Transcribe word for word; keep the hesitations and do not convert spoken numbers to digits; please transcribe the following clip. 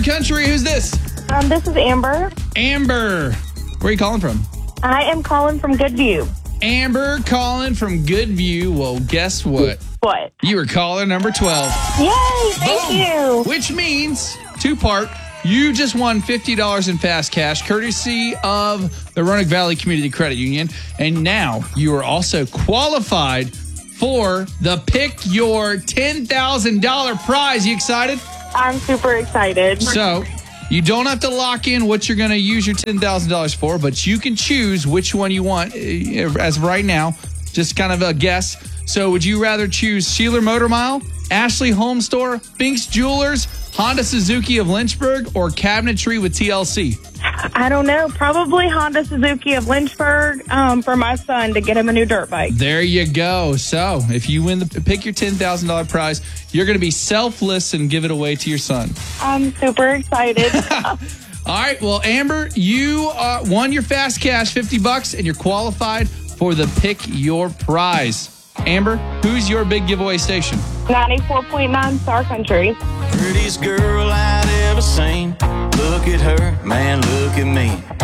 Country. Who's this? Um, this is Amber. Amber. Where are you calling from? I am calling from Goodview. Amber calling from Goodview. Well, guess what? What? You were caller number twelve. Yay, thank Boom. you. Which means, two-part, you just won fifty dollars in fast cash, courtesy of the Roanoke Valley Community Credit Union. And now you are also qualified for the Pick Your ten thousand dollars prize. You excited? I'm super excited. So you don't have to lock in what you're going to use your ten thousand dollars for, but you can choose which one you want uh, as of right now. Just kind of a guess. So would you rather choose Sheeler Motor Mile, Ashley Home Store, Fink's Jewelers, Honda Suzuki of Lynchburg, or Cabinetry with T L C? I don't know. Probably Honda Suzuki of Lynchburg um, for my son to get him a new dirt bike. There you go. So if you win the Pick Your ten thousand dollars prize, you're going to be selfless and give it away to your son. I'm super excited. All right. Well, Amber, you uh, won your fast cash, fifty bucks, and you're qualified for the Pick Your prize. Amber, who's your big giveaway station? ninety-four point nine Star Country. Prettiest girl I'd ever seen. Look at her, man, look at me.